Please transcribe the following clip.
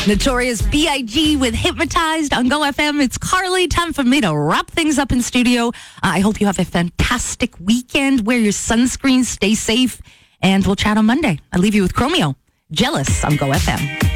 Notorious B.I.G. with Hypnotized on Go FM. It's Carly. Time for me to wrap things up in studio. I hope you have a fantastic weekend. Wear your sunscreen. Stay safe. And we'll chat on Monday. I leave you with Chromeo. Jealous on Go FM.